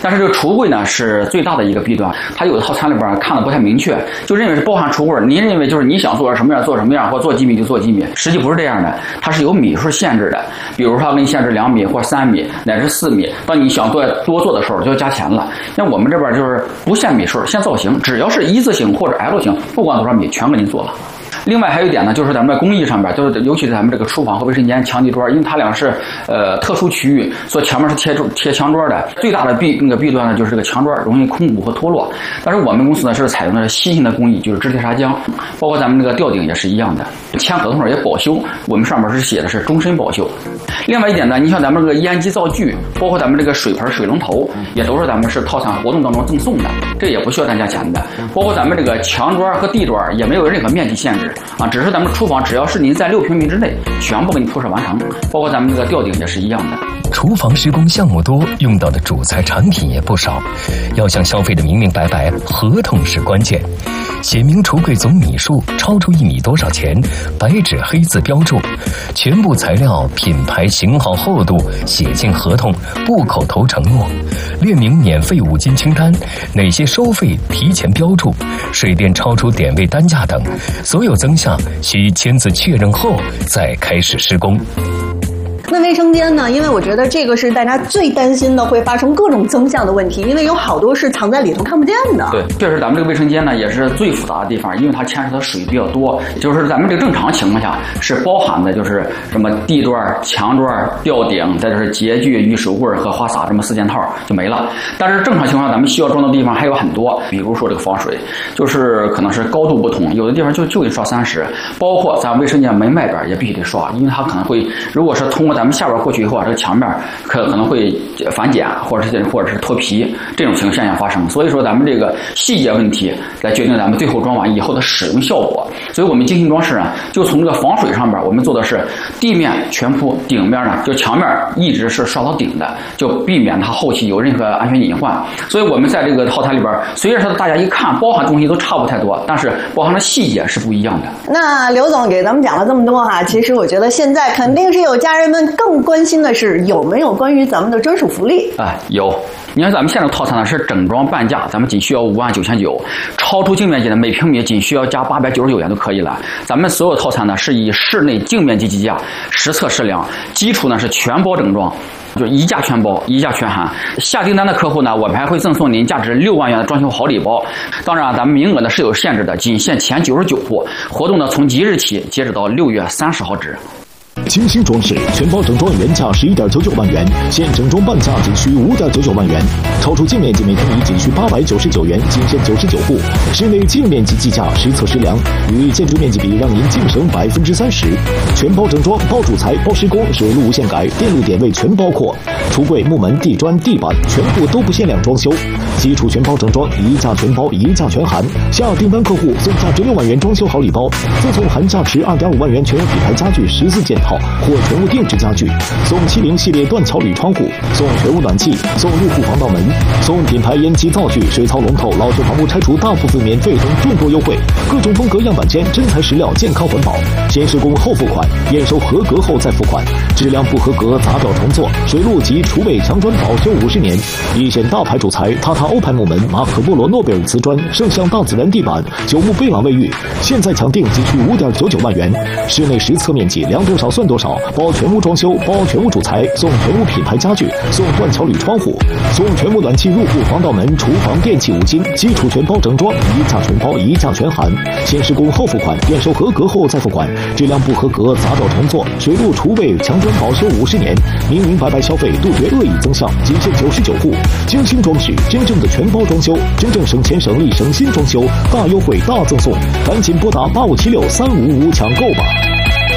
但是这个橱柜呢是最大的一个弊端，它有的套餐里边看的不太明确，就认为是包含橱柜，您认为就是你想做什么样做什么样，或做几米就做几米，实际不是这样的，它是有米数限制的，比如说它给你限制2米或3米乃至4米，当你想多做的时候就要加钱了。那我们这边就是不限米数，限造型，只要是一字形或者 L 型，不管多少米全给您做了。另外还有一点呢，就是咱们的工艺上边，就是尤其是咱们这个厨房和卫生间墙地砖，因为它俩是特殊区域，所以前面是贴墙砖的。最大的弊端呢，就是这个墙砖容易空鼓和脱落。但是我们公司呢是采用的新型的工艺，就是支贴砂浆，包括咱们这个吊顶也是一样的。签合同上也保修，我们上面是写的是终身保修。另外一点呢，你像咱们这个烟机灶具，包括咱们这个水盆、水龙头，也都是咱们是套餐活动当中赠送的，这也不需要单加钱的。包括咱们这个墙砖和地砖也没有任何面积限制。只是咱们厨房只要是您在6平米之内，全部给你铺设完成，包括咱们这个吊顶也是一样的。 厨房施工项目多，用到的主材产品也不少，要向消费的明明白白，合同是关键。写明橱柜总米数，超出1米多少钱，白纸黑字标注，全部材料、品牌、型号、厚度写进合同，不口头承诺，列明免费5金清单，哪些收费提前标注，水电超出点位单价等，所有增项需签字确认后再开始施工。 那卫生间呢？因为我觉得这个是大家最担心的，会发生各种增项的问题，因为有好多是藏在里头看不见的。 对，确实咱们这个卫生间呢也是最复杂的地方，因为它牵扯的水比较多。就是咱们这个正常情况下是包含的，就是什么地砖、墙砖、吊顶，再就是洁具、浴手柜和花洒这么4件套就没了。但是正常情况下，咱们需要装的地方还有很多，比如说这个防水，就是可能是高度不同，有的地方就得刷30，包括咱卫生间门外边也必须得刷，因为它可能会，如果是通过咱们下边过去以后啊，这个墙面可能会反碱或者是脱皮，这种情况现象发生。所以说咱们这个细节问题来决定咱们最后装完以后的使用效果。所以我们精心装饰啊，就从这个防水上边，我们做的是地面全铺，顶面呢就墙面一直是刷到顶的，就避免它后期有任何安全隐患。所以我们在这个套餐里边，虽然说大家一看包含东西都差不太多，但是包含的细节是不一样的。 那刘总给咱们讲了这么多哈，其实我觉得现在肯定是有家人们更关心的是有没有关于咱们的专属福利。 有。你看咱们现在的套餐呢是整装半价，咱们仅需要59900，超出净面积的每平米仅需要加899元就可以了。咱们所有套餐呢是以室内净面积计价，实测实量，基础呢是全包整装。就1价全包，1价全含。下订单的客户呢，我们还会赠送您价值6万元的装修好礼包。当然，咱们名额呢是有限制的，仅限前99户。活动呢从即日起截止到6月30号止。 精心装饰全包整装原价11.99万元，现整装半价仅需5.99万元，超出净面积每平米仅需899元，仅限99户。室内净面积计价，实测实量，与建筑面积比让您净省30%。全包整装，包主材、包施工，水路无限改，电路点位全包括。橱柜、木门、地砖、地板全部都不限量装修。基础全包整装，1价全包，1价全含。下订单客户送价值6万元装修好礼包，赠送含价值2.5万元全屋品牌家具14件套或全屋定制家具，送70系列断桥铝窗户，送全屋暖气，送入户防盗门，送品牌烟机灶具、水槽龙头、老旧房屋拆除大部分免费等众多优惠。各种风格样板间，真材实料，健康环保。先施工后付款，验收合格后再付款。质量不合格砸掉重做。水路及厨卫墙砖保修50年。一线大牌主材，塔塔欧派木门、马可波罗诺贝尔瓷砖、圣象大自然地板、九牧贝朗卫浴，现在抢订仅需5.99万元。室内实测面积量多少算多少，包全屋装修，包全屋主材，送全屋品牌家具，送断桥铝窗户，送全屋暖气入户防盗门、厨房电器5金，基础全包整装，1价全包，1价全含。先施工后付款，验收合格后再付款。质量不合格砸掉重做。水路厨卫墙砖保修50年。明明白白消费，杜绝恶意增项，仅限99户。精心装饰，真正的全包装修，真正省钱省力省心装修，大优惠大赠送，赶紧拨打85763555抢购吧。